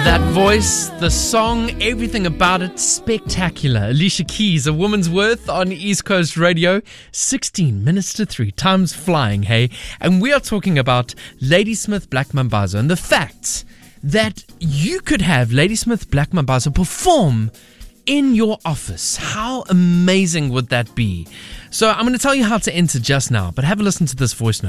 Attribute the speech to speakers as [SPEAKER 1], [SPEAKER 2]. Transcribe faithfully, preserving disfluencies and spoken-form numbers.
[SPEAKER 1] That voice, the song, everything about it, spectacular. Alicia Keys, A Woman's Worth on East Coast Radio. sixteen minutes to three. Time's flying, hey? And we are talking about Ladysmith Black Mambazo and the fact that you could have Ladysmith Black Mambazo perform in your office. How amazing would that be? So I'm going to tell you how to enter just now, but have a listen to this voice note.